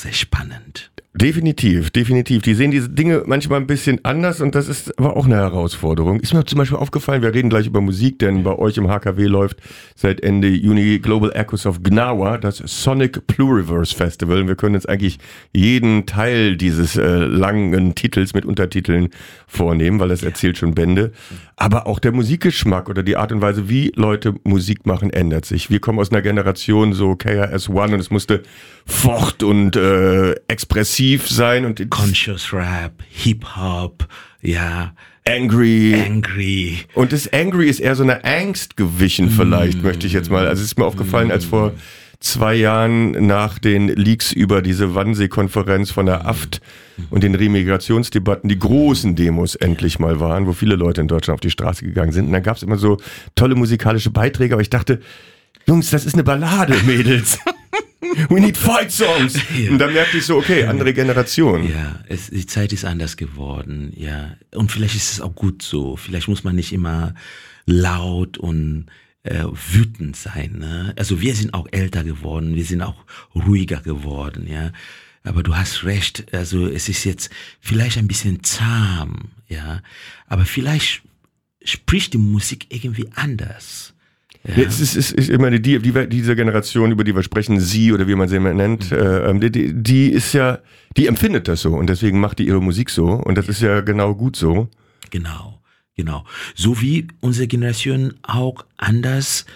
sehr spannend. Definitiv. Die sehen diese Dinge manchmal ein bisschen anders und das ist aber auch eine Herausforderung. Ist mir zum Beispiel aufgefallen, wir reden gleich über Musik, denn bei euch im HKW läuft seit Ende Juni Global Echoes of Gnawa, das Sonic Pluriverse Festival. Und wir können jetzt eigentlich jeden Teil dieses langen Titels mit Untertiteln vornehmen, weil das erzählt schon Bände. Aber auch der Musikgeschmack oder die Art und Weise, wie Leute Musik machen, ändert sich. Wir kommen aus einer Generation so KRS-One und es musste fort und expressiv sein und Conscious Rap, Hip-Hop, ja. Angry. Und das Angry ist eher so eine Angst gewichen vielleicht, möchte ich jetzt mal. Also es ist mir aufgefallen, als vor 2 Jahren nach den Leaks über diese Wannsee-Konferenz von der AFT und den Remigrationsdebatten die großen Demos endlich mal waren, wo viele Leute in Deutschland auf die Straße gegangen sind. Und dann gab es immer so tolle musikalische Beiträge, aber ich dachte, Jungs, das ist eine Ballade, Mädels. We need fight songs. Ja. Und dann merkte ich so, okay, andere Generation. Ja, die Zeit ist anders geworden, ja. Und vielleicht ist es auch gut so. Vielleicht muss man nicht immer laut und wütend sein, ne? Also wir sind auch älter geworden, wir sind auch ruhiger geworden, ja. Aber du hast recht, also es ist jetzt vielleicht ein bisschen zahm, ja. Aber vielleicht spricht die Musik irgendwie anders. Ja. Es ist immer diese Generation, über die wir sprechen, sie oder wie man sie immer nennt, die ist ja, die empfindet das so und deswegen macht die ihre Musik so und das ist ja genau gut so. Genau. So wie unsere Generation auch anders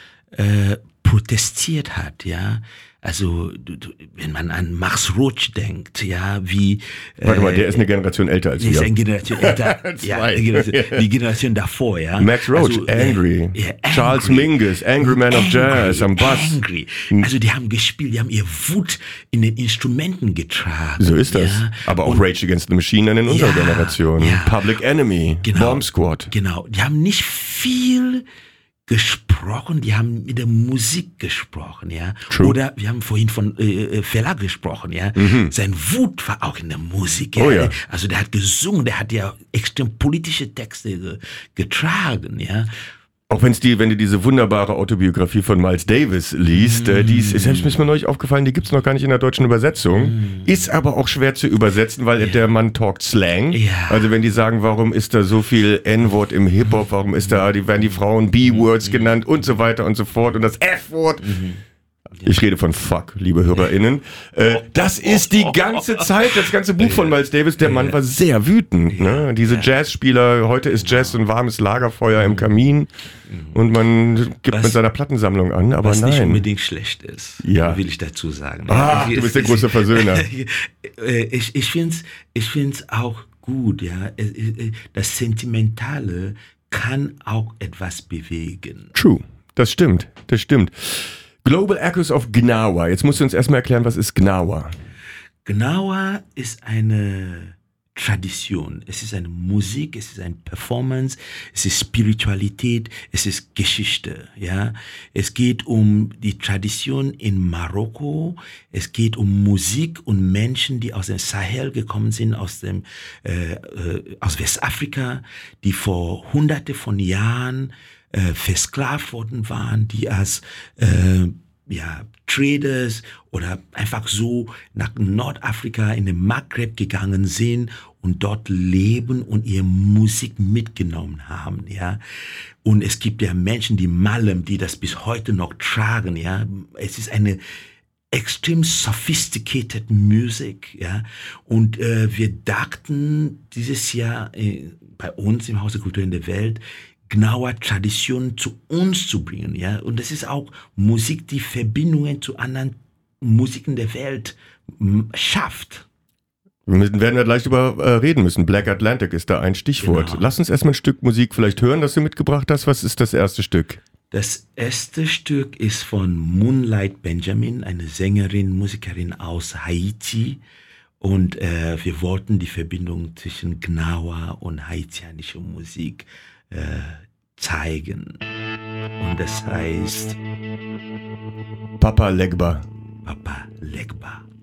protestiert hat, ja. Also wenn man an Max Roach denkt, ja, wie warte mal, der ist eine Generation älter als wir. Ist eine Generation älter, ja, die Generation davor, ja. Max Roach, also, Angry. Charles Mingus, Angry Man of Jazz am Bass. Angry. Also die haben gespielt, die haben ihr Wut in den Instrumenten getragen. So ist das. Ja. Aber auch Rage Against the Machine in unserer Generation. Ja. Public Enemy, Bomb Squad. Genau, die haben nicht viel gesprochen, die haben mit der Musik gesprochen, ja. True. Oder wir haben vorhin von Fela gesprochen, ja. Sein Wut war auch in der Musik, ja. Oh, ja. Also der hat gesungen, der hat ja extrem politische Texte getragen, ja. Auch wenn du diese wunderbare Autobiografie von Miles Davis liest, die ist selbst mir neulich aufgefallen, die gibt's noch gar nicht in der deutschen Übersetzung, ist aber auch schwer zu übersetzen, weil der Mann talkt Slang. Ja. Also wenn die sagen, warum ist da so viel N-Wort im Hip-Hop, warum werden die Frauen B-Words genannt und so weiter und so fort und das F-Wort. Ich rede von Fuck, liebe HörerInnen. Das ist die ganze Zeit, das ganze Buch von Miles Davis. Der Mann war sehr wütend. Ne? Diese Jazzspieler, heute ist Jazz ein warmes Lagerfeuer im Kamin und man gibt mit seiner Plattensammlung an, aber was nein. nicht unbedingt schlecht ist, will ich dazu sagen. Du bist der große Versöhner. Ich find's auch gut, ja. Das Sentimentale kann auch etwas bewegen. True, das stimmt. Global Echoes of Gnawa. Jetzt musst du uns erstmal erklären, was ist Gnawa? Gnawa ist eine Tradition. Es ist eine Musik, es ist eine Performance, es ist Spiritualität, es ist Geschichte, ja. Es geht um die Tradition in Marokko, es geht um Musik und Menschen, die aus dem Sahel gekommen sind, aus Westafrika, die vor hunderte von Jahren versklavt worden waren, die als Traders oder einfach so nach Nordafrika in den Maghreb gegangen sind und dort leben und ihre Musik mitgenommen haben, ja. Und es gibt ja Menschen, die Malem, die das bis heute noch tragen, ja. Es ist eine extrem sophisticated Music, ja. Und wir dachten dieses Jahr bei uns im Haus der Kultur in der Welt, Gnawa Tradition zu uns zu bringen, ja. Und das ist auch Musik, die Verbindungen zu anderen Musiken der Welt schafft. Wir werden ja gleich drüber reden müssen. Black Atlantic ist da ein Stichwort. Genau. Lass uns erstmal ein Stück Musik vielleicht hören, das du mitgebracht hast. Was ist das erste Stück? Das erste Stück ist von Moonlight Benjamin, eine Sängerin, Musikerin aus Haiti. Und wir wollten die Verbindung zwischen Gnawa und haitianischer Musik zeigen. Und das heißt Papa Legba. Papa Legba.